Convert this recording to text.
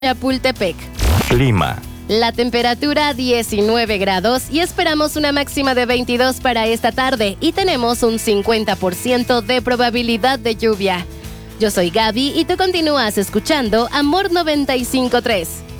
Chapultepec. Clima. La temperatura 19 grados y esperamos una máxima de 22 para esta tarde y tenemos un 50% de probabilidad de lluvia. Yo soy Gaby y tú continúas escuchando Amor 95.3.